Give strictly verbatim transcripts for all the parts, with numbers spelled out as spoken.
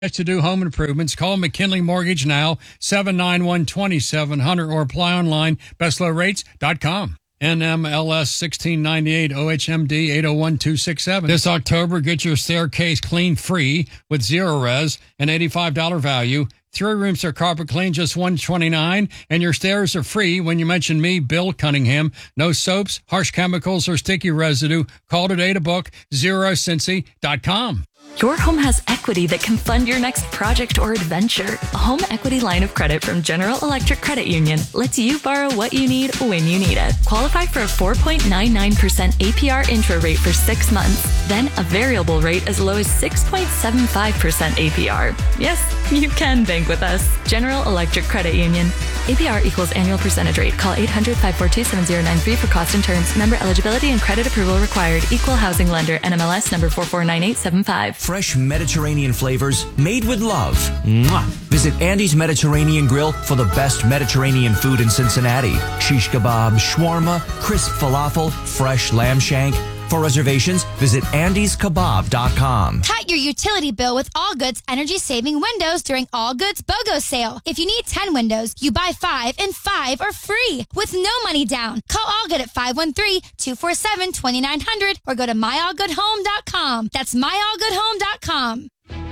To do home improvements, call McKinley Mortgage now, seven nine one, two seven zero zero, or apply online, best low rates dot com. N M L S sixteen ninety-eight, O H M D eight oh one two six seven. This October, get your staircase clean free with zero res and eighty-five dollars value. Three rooms are carpet clean, just one hundred twenty-nine dollars, and your stairs are free when you mention me, Bill Cunningham. No soaps, harsh chemicals, or sticky residue. Call today to book, zero cincy dot com. Your home has equity that can fund your next project or adventure. A home equity line of credit from General Electric Credit Union lets you borrow what you need when you need it. Qualify for a four point nine nine percent A P R intro rate for six months, then a variable rate as low as six point seven five percent A P R. Yes, you can bank with us. General Electric Credit Union. A P R equals annual percentage rate. Call eight hundred, five four two, seven zero nine three for cost and terms. Member eligibility and credit approval required. Equal housing lender. N M L S number four four nine eight seven five. Fresh Mediterranean flavors made with love. Mwah. Visit Andy's Mediterranean Grill for the best Mediterranean food in Cincinnati. Shish kebab, shawarma, crisp falafel, fresh lamb shank. For reservations, visit andys kebab dot com. Cut your utility bill with All Goods energy-saving windows during All Goods BOGO sale. If you need ten windows, you buy five and five are free with no money down. Call All Good at five one three, two four seven, two nine zero zero or go to my all good home dot com. That's my all good home dot com.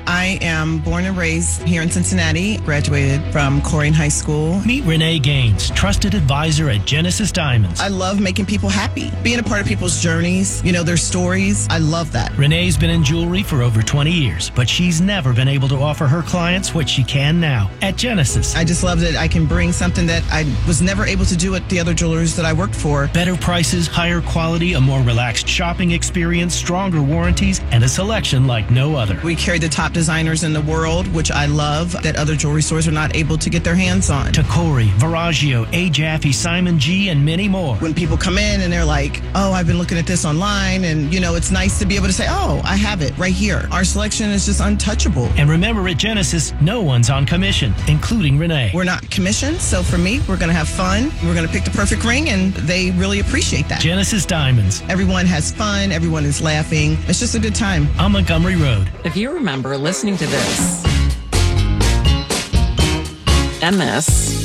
I am born and raised here in Cincinnati, graduated from Corrigan High School. Meet Renee Gaines, trusted advisor at Genesis Diamonds. I love making people happy, being a part of people's journeys, you know, their stories. I love that. Renee's been in jewelry for over twenty years, but she's never been able to offer her clients what she can now at Genesis. I just love that I can bring something that I was never able to do at the other jewelers that I worked for. Better prices, higher quality, a more relaxed shopping experience, stronger warranties, and a selection like no other. We carry the top designers in the world, which I love, that other jewelry stores are not able to get their hands on. Tacori, Verragio, A. Jaffe, Simon G, and many more. When people come in and they're like, oh, I've been looking at this online, and, you know, it's nice to be able to say, oh, I have it right here. Our selection is just untouchable. And remember, at Genesis, no one's on commission, including Renee. We're not commissioned, so for me, we're going to have fun. We're going to pick the perfect ring, and they really appreciate that. Genesis Diamonds. Everyone has fun. Everyone is laughing. It's just a good time. On Montgomery Road. If you remember listening to this and this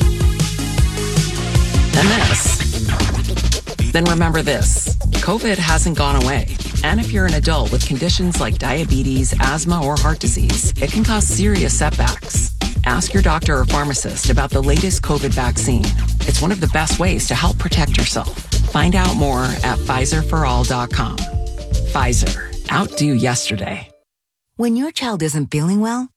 and this, then remember this. COVID hasn't gone away. And if you're an adult with conditions like diabetes, asthma, or heart disease, it can cause serious setbacks. Ask your doctor or pharmacist about the latest COVID vaccine. It's one of the best ways to help protect yourself. Find out more at Pfizer for all dot com. Pfizer. Outdo yesterday. When your child isn't feeling well,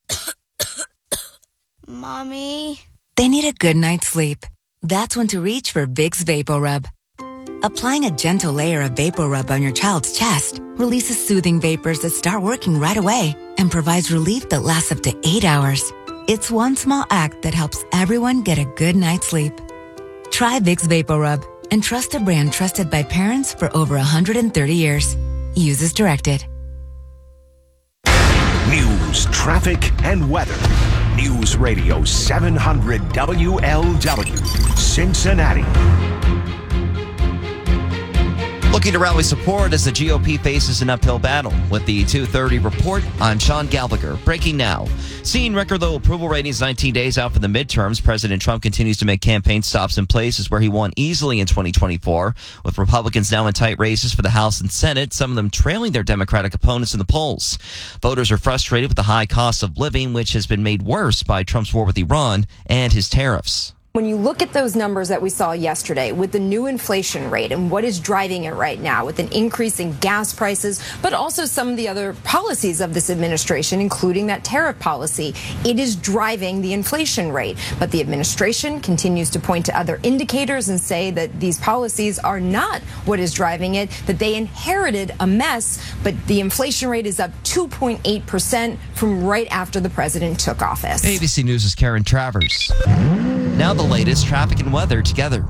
Mommy, they need a good night's sleep. That's when to reach for Vicks VapoRub. Applying a gentle layer of VapoRub on your child's chest releases soothing vapors that start working right away and provides relief that lasts up to eight hours. It's one small act that helps everyone get a good night's sleep. Try Vicks VapoRub and trust a brand trusted by parents for over one hundred thirty years. Use as directed. News, traffic, and weather. News Radio seven hundred W L W, Cincinnati. Looking to rally support as the G O P faces an uphill battle. With the two thirty report, I'm Sean Gallagher. Breaking now. Seeing record low approval ratings nineteen days out for the midterms, President Trump continues to make campaign stops in places where he won easily in twenty twenty-four, with Republicans now in tight races for the House and Senate, some of them trailing their Democratic opponents in the polls. Voters are frustrated with the high cost of living, which has been made worse by Trump's war with Iran and his tariffs. When you look at those numbers that we saw yesterday with the new inflation rate and what is driving it right now with an increase in gas prices, but also some of the other policies of this administration, including that tariff policy, it is driving the inflation rate. But the administration continues to point to other indicators and say that these policies are not what is driving it, that they inherited a mess, but the inflation rate is up two point eight percent from right after the president took office. A B C News' Karen Travers. Now the latest traffic and weather together.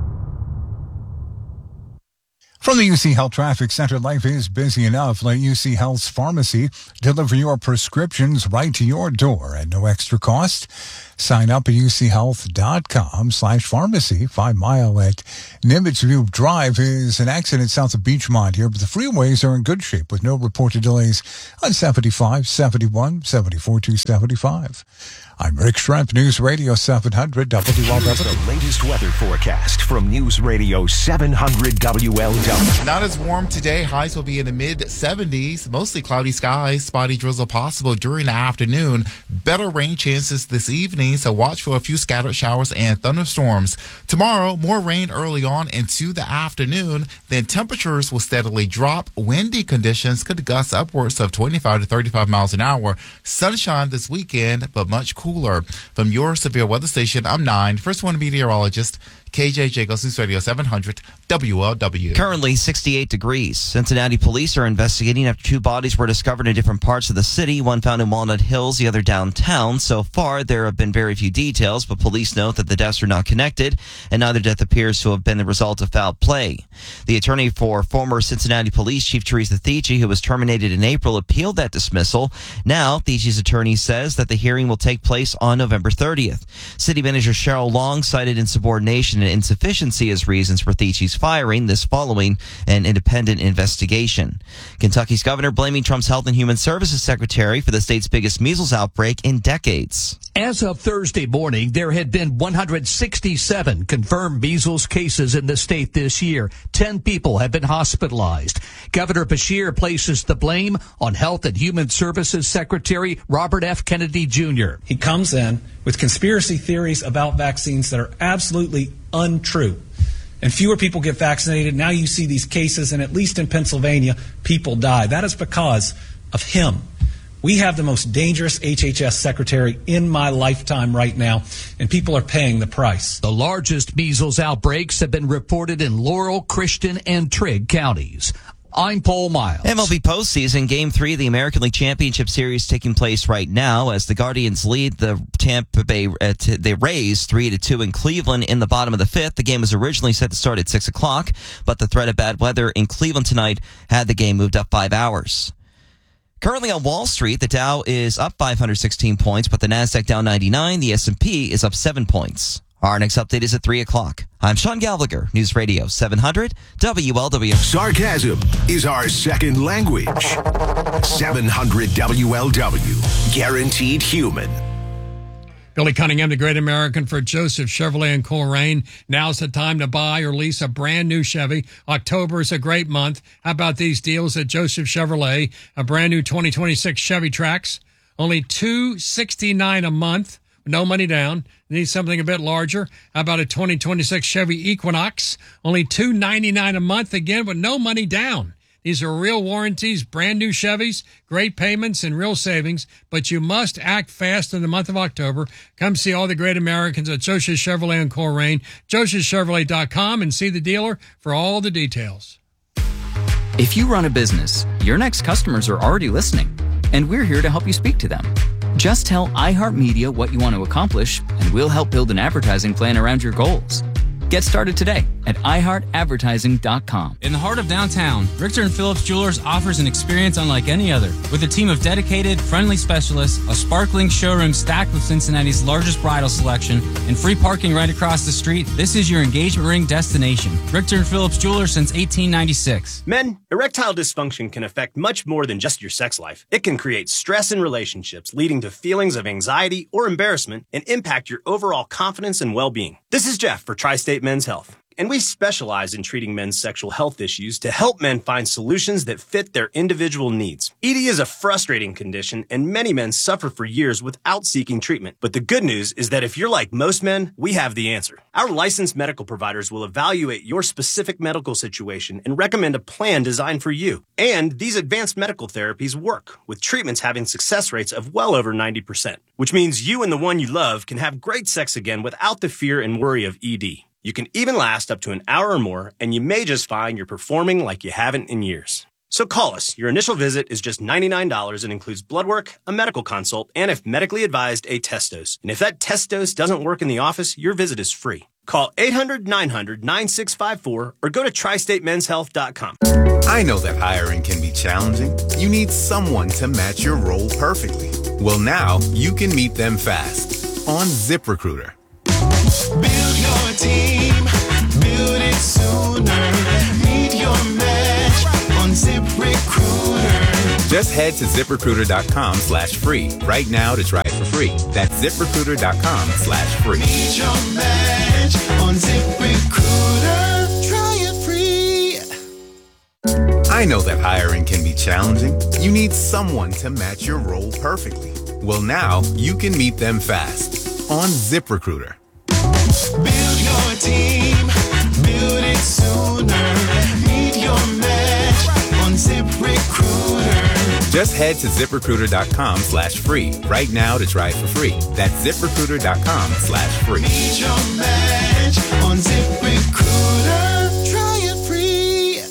From the U C Health Traffic Center, life is busy enough. Let U C Health's pharmacy deliver your prescriptions right to your door at no extra cost. Sign up at uchealth.com slash pharmacy. Five Mile at Nimitz View Drive is an accident south of Beachmont here, but the freeways are in good shape with no reported delays on seventy-five, seventy-one, seventy-four, two seventy-five. I'm Rick Shrimp, News Radio seven hundred W L W. The latest weather forecast from News Radio seven hundred W L W. Not as warm today. Highs will be in the mid seventies. Mostly cloudy skies. Spotty drizzle possible during the afternoon. Better rain chances this evening, so watch for a few scattered showers and thunderstorms. Tomorrow, more rain early on into the afternoon. Then temperatures will steadily drop. Windy conditions could gust upwards of twenty-five to thirty-five miles an hour. Sunshine this weekend, but much cooler. From your severe weather station, I'm Nine, first one meteorologist, K J Jacobs, News Radio seven hundred W L W. Currently sixty-eight degrees. Cincinnati police are investigating after two bodies were discovered in different parts of the city. One found in Walnut Hills, the other downtown. So far, there have been very few details, but police note that the deaths are not connected, and neither death appears to have been the result of foul play. The attorney for former Cincinnati Police Chief Teresa Thietche, who was terminated in April, appealed that dismissal. Now, Thietche's attorney says that the hearing will take place on November thirtieth. City Manager Cheryl Long cited insubordination and insufficiency as reasons for Thietche's firing, this following an independent investigation. Kentucky's governor blaming Trump's Health and Human Services Secretary for the state's biggest measles outbreak in decades. As of Thursday morning, there had been one hundred sixty-seven confirmed measles cases in the state this year. Ten people have been hospitalized. Governor Beshear places the blame on Health and Human Services Secretary Robert F. Kennedy Junior He comes in with conspiracy theories about vaccines that are absolutely untrue. And fewer people get vaccinated. Now you see these cases, and at least in Pennsylvania, people die. That is because of him. We have the most dangerous H H S secretary in my lifetime right now, and people are paying the price. The largest measles outbreaks have been reported in Laurel, Christian, and Trigg counties. I'm Paul Miles. M L B postseason, Game three of the American League Championship Series taking place right now as the Guardians lead the Tampa Bay, uh, t- they Rays three to two in Cleveland in the bottom of the fifth. The game was originally set to start at six o'clock, but the threat of bad weather in Cleveland tonight had the game moved up five hours. Currently on Wall Street, the Dow is up five hundred sixteen points, but the Nasdaq down ninety-nine. The S and P is up seven points. Our next update is at three o'clock. I'm Sean Gallagher, News Radio seven hundred W L W. Sarcasm is our second language. seven hundred W L W. Guaranteed human. Billy Cunningham, the Great American for Joseph Chevrolet and Coleraine. Now's the time to buy or lease a brand new Chevy. October is a great month. How about these deals at Joseph Chevrolet? A brand new twenty twenty-six Chevy Trax, only two hundred sixty-nine dollars a month. No money down. Need something a bit larger? How about a twenty twenty-six Chevy Equinox? Only two hundred ninety-nine dollars a month again, with no money down. These are real warranties, brand new Chevys, great payments and real savings, but you must act fast in the month of October. Come see all the great Americans at Joseph Chevrolet and Coleraine, joseph chevrolet dot com, and see the dealer for all the details. If you run a business, your next customers are already listening, and we're here to help you speak to them. Just tell iHeartMedia what you want to accomplish, and we'll help build an advertising plan around your goals. Get started today at i heart advertising dot com. In the heart of downtown, Richter and Phillips Jewelers offers an experience unlike any other. With a team of dedicated, friendly specialists, a sparkling showroom stacked with Cincinnati's largest bridal selection, and free parking right across the street, this is your engagement ring destination. Richter and Phillips Jewelers since eighteen ninety-six. Men, erectile dysfunction can affect much more than just your sex life. It can create stress in relationships, leading to feelings of anxiety or embarrassment, and impact your overall confidence and well-being. This is Jeff for Tri-State Men's Health, and we specialize in treating men's sexual health issues to help men find solutions that fit their individual needs. E D is a frustrating condition, and many men suffer for years without seeking treatment. But the good news is that if you're like most men, we have the answer. Our licensed medical providers will evaluate your specific medical situation and recommend a plan designed for you. And these advanced medical therapies work, with treatments having success rates of well over ninety percent, which means you and the one you love can have great sex again without the fear and worry of E D. You can even last up to an hour or more, and you may just find you're performing like you haven't in years. So call us. Your initial visit is just ninety-nine dollars and includes blood work, a medical consult, and if medically advised, a test dose. And if that test dose doesn't work in the office, your visit is free. Call eight hundred, nine hundred, nine six five four or go to tri state men's health dot com. I know that hiring can be challenging. You need someone to match your role perfectly. Well, now you can meet them fast. on ZipRecruiter. Build your team, build it sooner. Meet your match on ZipRecruiter. Just head to ZipRecruiter.com slash free right now to try it for free. That's ZipRecruiter.com slash free. Meet your match on ZipRecruiter. Try it free. I know that hiring can be challenging. You need someone to match your role perfectly. Well, now you can meet them fast on ZipRecruiter. Build your team, build it sooner. Meet your match on ZipRecruiter. Just head to ZipRecruiter.com slash free right now to try it for free. That's ZipRecruiter.com slash free. Meet your match on ZipRecruiter. Try it free.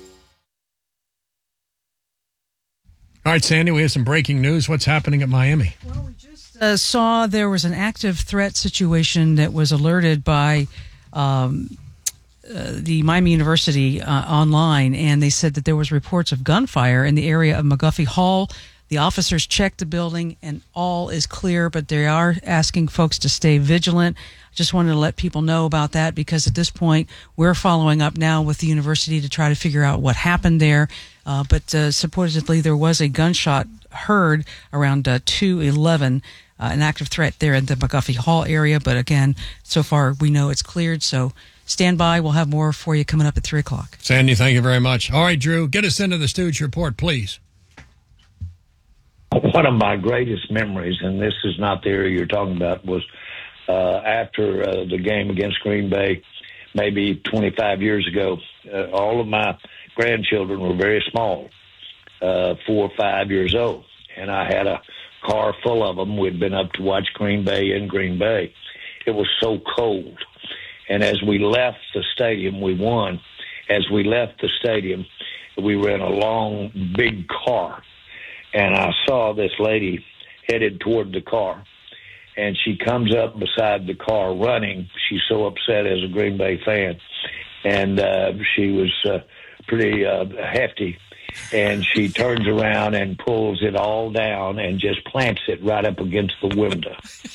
All right, Sandy, we have some breaking news. What's happening at Miami? Uh, saw there was an active threat situation that was alerted by um, uh, the Miami University uh, online, and they said that there was reports of gunfire in the area of McGuffey Hall. The officers checked the building, and all is clear, but they are asking folks to stay vigilant. Just wanted to let people know about that because at this point, we're following up now with the university to try to figure out what happened there. Uh, but uh, supposedly there was a gunshot heard around uh, two eleven. Uh, an active threat there in the McGuffey Hall area. But again, so far we know it's cleared. So stand by. We'll have more for you coming up at three o'clock. Sandy, thank you very much. All right, Drew, get us into the Stooge Report, please. One of my greatest memories, and this is not the area you're talking about, was uh, after uh, the game against Green Bay, maybe twenty-five years ago. Uh, all of my grandchildren were very small, uh, four or five years old, and I had a car full of them. We'd been up to watch Green Bay in Green Bay. It was so cold. And as we left the stadium, we won. As we left the stadium, we were in a long, big car. And I saw this lady headed toward the car. And she comes up beside the car running. She's so upset as a Green Bay fan. And uh, she was uh, pretty uh, hefty. And she turns around and pulls it all down and just plants it right up against the window.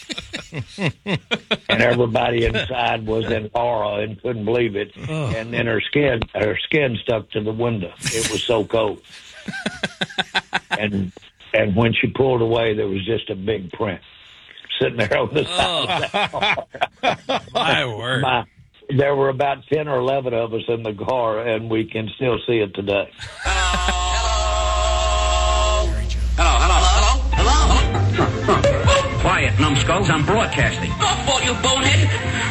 And everybody inside was in horror and couldn't believe it. Oh. And then her skin, her skin stuck to the window. It was so cold. and and when she pulled away, there was just a big print sitting there on the side oh. of the car. My word. My, There were about ten or eleven of us in the car, and we can still see it today. Hello, hello, hello, hello. Quiet, numbskulls. I'm broadcasting. Oh, you bonehead.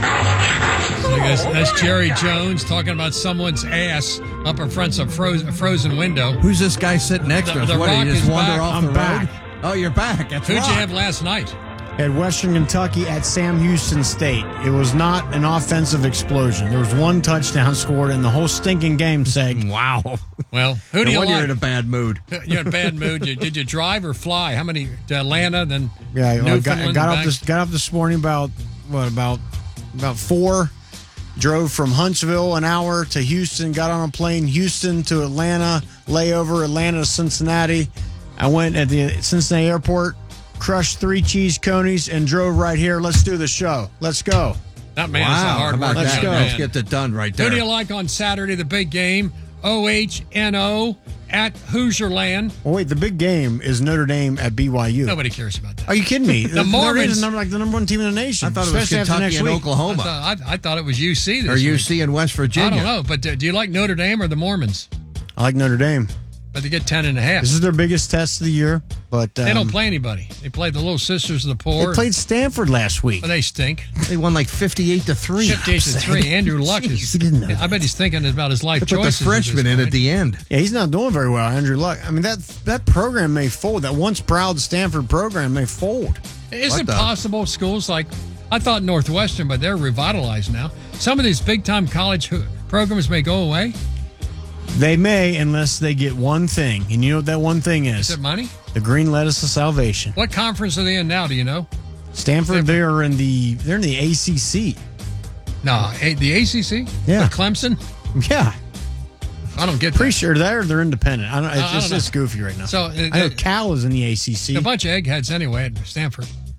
So that's, that's Jerry Jones talking about someone's ass up in front of a frozen, frozen window. Who's this guy sitting next the, to us? The what, Rock you just is wander back. off I'm the back. road? Oh, you're back. That's Who'd Rock. you have last night? At Western Kentucky at Sam Houston State. It was not an offensive explosion. There was one touchdown scored in the whole stinking game, Seg. Wow. Well, who no do you wonder like? You're in a bad mood. You're in a bad mood. Did, did you drive or fly? How many to Atlanta? Then yeah, well, I got, I got back? up this got up this morning about what about about four. Drove from Huntsville an hour to Houston. Got on a plane Houston to Atlanta. Layover Atlanta to Cincinnati. I went at the Cincinnati airport. Crushed three cheese conies and drove right here. Let's do the show. Let's go. That man wow. is a hard How about worker. that? Go. Let's get that done right there. Who do you like on Saturday, the big game? O H N O at Hoosierland. Well, wait, the big game is Notre Dame at B Y U. Nobody cares about that. Are you kidding me? The Notre Mormons Dame's number, like the number one team in the nation. I thought it was Kentucky and Oklahoma. I thought, I, I thought it was U C this Or U week. C and West Virginia. I don't know, but do, do you like Notre Dame or the Mormons? I like Notre Dame. But they get ten and a half. This is their biggest test of the year, but um, they don't play anybody. They played the Little Sisters of the Poor. They played Stanford last week. But they stink. They won like fifty-eight to three. fifty-eight to three. Andrew Luck Jeez, is. he didn't know I bet he's thinking about his life They put choices. the freshman in at the end. Yeah, he's not doing very well, Andrew Luck. I mean, that that program may fold. That once proud Stanford program may fold. Is What it the- possible schools like, I thought Northwestern, but they're revitalized now. Some of these big-time college ho- programs may go away. They may, unless they get one thing. And you know what that one thing is? Is it money? The green lettuce of salvation. What conference are they in now, do you know? Stanford, they're in the they're in the A C C. No, A- the A C C? Yeah. With Clemson? Yeah. I don't get that. Pretty sure they're they're independent. I don't. It's, I don't it's, know. it's goofy right now. So, uh, I know uh, Cal is in the A C C. A bunch of eggheads anyway at Stanford.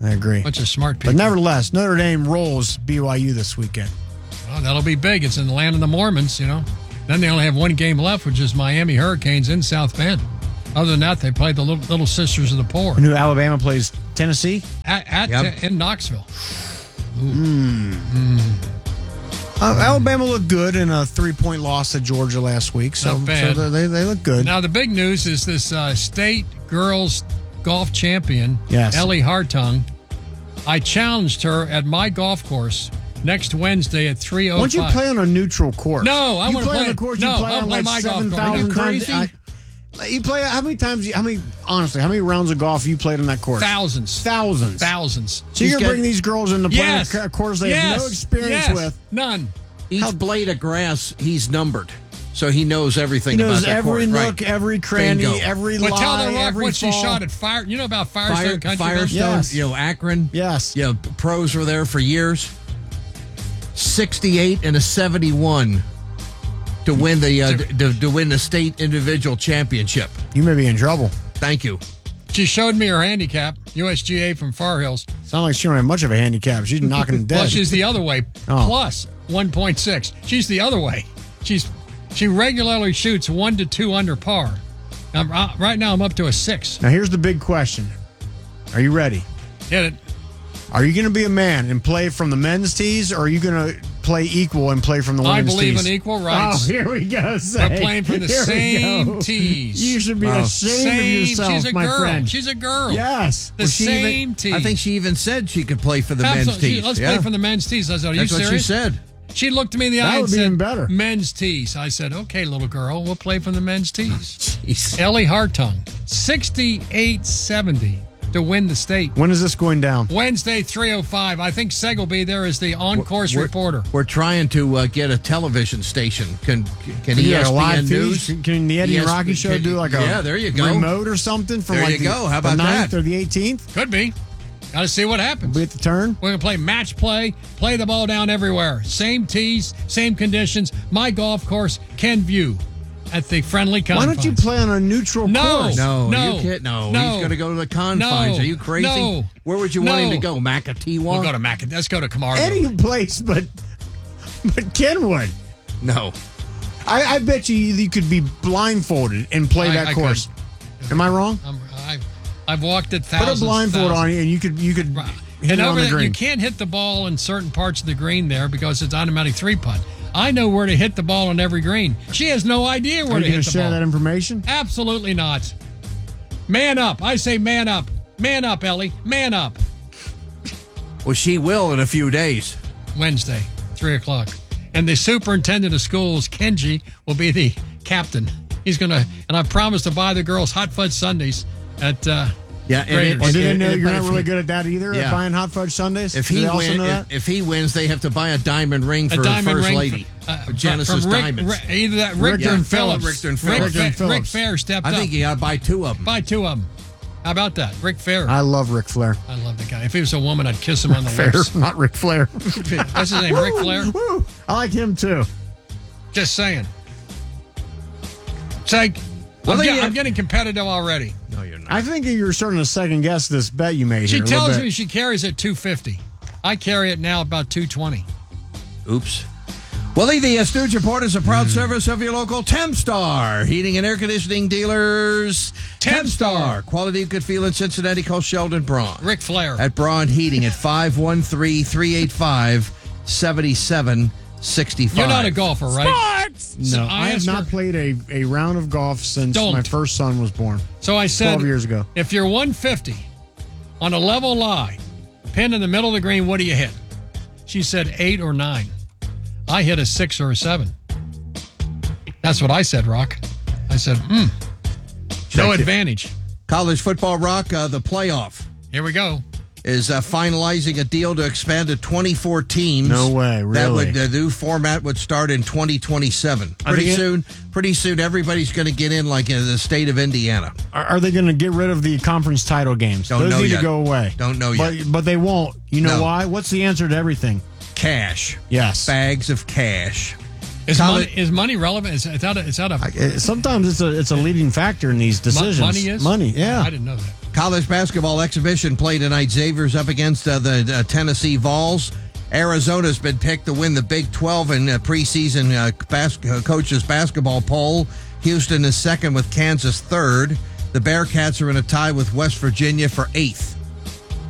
I agree. Bunch of smart people. But nevertheless, Notre Dame rolls B Y U this weekend. Well, that'll be big. It's in the land of the Mormons, you know. Then they only have one game left, which is Miami Hurricanes in South Bend. Other than that, they play the Little, little Sisters of the Poor. New Alabama plays Tennessee? At, at Yep. in Knoxville. Mm. Uh, Alabama looked good in a three-point loss to Georgia last week, so, Not bad. so they, they look good. Now, the big news is this uh, state girls golf champion, Yes. Ellie Hartung. I challenged her at my golf course next Wednesday at three oh five. Why don't you play on a neutral course? No, I you want to play play on the course. No, you play I on play like my golf seven course. Are you thousand times. crazy? I, you play how many times? How many? Honestly, how many rounds of golf you played on that course? Thousands, thousands, thousands. So you're bringing these girls into playing Yes. a course they Yes. have no experience Yes. with. None. Each blade of grass, he's numbered. So he knows everything He knows about that every course. nook, Right. every cranny, Bingo. every But lie, tell the Rock every what she fall. shot at Fire. You know about Firestone Fire, Country? Firestone, Yes. you know, Akron. Yes. You know, pros were there for years. sixty-eight and a seventy-one to win the uh, to, to win the state individual championship. You may be in trouble. Thank you. She showed me her handicap, U S G A from Far Hills. Sound like she don't have much of a handicap. She's knocking it dead. Well, she's the other way, Oh. plus one point six. She's the other way. She's She regularly shoots one to two under par. Now, uh, right now, I'm up to a six. Now here's the big question: Are you ready? Hit it. Are you going to be a man and play from the men's tees, or are you going to play equal and play from the I women's tees? believe in equal rights. Oh, here we go. We're Say. playing from the Here we same go. tees. You should be Wow. ashamed Same- of yourself, she's a my girl. friend. She's a girl. Yes. The Well, she same even- tees. I think she even said she could play for the men's Absolutely. tees. Let's Yeah. play from the men's tees. I said, are That's you what she serious? said. She looked me in the That eye and would be said, even better. men's tees. I said, okay, little girl, we'll play from the men's tees. Jeez. Ellie Hartung, sixty-eight seventy to win the state. When is this going down? Wednesday, three oh five. I think Seg will be there as the on-course We're- reporter. We're trying to uh, get a television station. Can can You E got S a P N live feed? News? Can the Eddie E S and Rocky show can- do like a yeah? There you go. remote or something from There like you the, go. How the about ninth that? or the eighteenth? Could be. Got to see what happens. We at the turn. We're going to play match play, play the ball down everywhere. Same tees, same conditions. My golf course, Ken View, at the friendly Why confines. don't you play on a neutral No. course? No, No. you can't. No, No. he's going to go to the confines. No. Are you crazy? No. Where would you want him No. to go? Makatiwa? We'll go to Mac. Let's go to Camargo. Any place but but Kenwood. No. I, I bet you you could be blindfolded and play I- that I course. Am I wrong? I'm, I've, I've walked it Put thousands. a blindfold thousands. on you, and you could you could hit And it on over the there, you green. can't hit the ball in certain parts of the green there because it's automatic three putt. I know where to hit the ball on every green. She has no idea where Are to you going hit to the share ball. that information? Absolutely not. Man up. I say man up. Man up, Ellie. Man up. Well, she will in a few days. Wednesday, three o'clock. And the superintendent of schools, Kenji, will be the captain. He's going to, and I promised to buy the girls hot fudge sundaes at uh, Yeah, and it- Raiders. Or did they and- know and- you're but not if really he- good at that either, Yeah. at buying hot fudge sundaes? If Do he they also wins, know if, that? if he wins, they have to buy a diamond ring a for diamond the first ring. lady. For, uh, for Genesis from Rick, Diamonds. Rick- either that Richter Yeah, and Phillips. Richter and Rick, Phillips. Fa- Richter and Rick Phillips. Fair stepped I up. think you got to buy two of them. Buy two of them. How about that? Rick Fair. I love Ric Flair. I love the guy. If he was a woman, I'd kiss him on the Fair, lips. not Ric Flair. What's his name? Ric Flair? Woo! I like him too. Just saying. It's like, Well, I'm, they get- have- I'm getting competitive already. No, you're not. I think you're starting to second guess this bet you made She here. a little tells bit. me she carries at two fifty. I carry it now about two twenty. Oops. Willie, the uh, Stooge Report is a proud Hmm. service of your local Tempstar heating and air conditioning dealers. Tempstar. Quality you could feel in Cincinnati. Call Sheldon Braun. Ric Flair. At Braun Heating at five one three, three eight five, seven seven six five. You're not a golfer, right? No, So I, have asked not her- played a, a round of golf since Don't. my first son was born. So I said, twelve years ago. if you're one fifty on a level lie, pin in the middle of the green, what do you hit? She said eight or nine. I hit a six or a seven. That's what I said, Rock. I said, hmm, no Check it. advantage. College Football Rock, uh, the playoff, Here we go. is uh, finalizing a deal to expand to twenty-four teams. No way, That really? would, the new format would start in twenty twenty-seven. I Pretty think it- soon, pretty soon, everybody's going to get in like in the state of Indiana. Are, are they going to get rid of the conference title games? Don't Those know need yet. to go away. Don't know but, yet. But they won't. You know No. why? What's the answer to everything? Cash. Yes. Bags of cash. Is College- money, is money relevant? Is, is that a, is that a Uh, Sometimes it's a it's a leading factor in these decisions. money is? Money, yeah. I didn't know that. College basketball exhibition play tonight. Xavier's up against uh, the uh, Tennessee Vols. Arizona's been picked to win the Big twelve in uh, preseason uh, bas- uh, coaches basketball poll. Houston is second with Kansas third. The Bearcats are in a tie with West Virginia for eighth.